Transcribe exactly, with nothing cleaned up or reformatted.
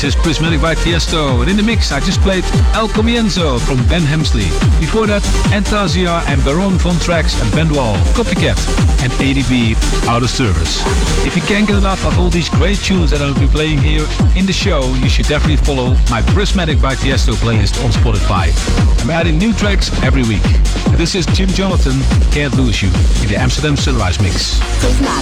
This is Prismatic by Tiesto, and in the mix I just played El Comienzo from Ben Hemsley. Before that, Antasia and Baron von Trax and Ben Wall, Copycat, and A D B, Out of Service. If you can't get enough of all these great tunes that I'll be playing here in the show, you should definitely follow my Prismatic by Tiesto playlist on Spotify. I'm adding new tracks every week. This is Jim Jonathan, Can't Lose You, in the Amsterdam Sunrise Mix. Prismatic.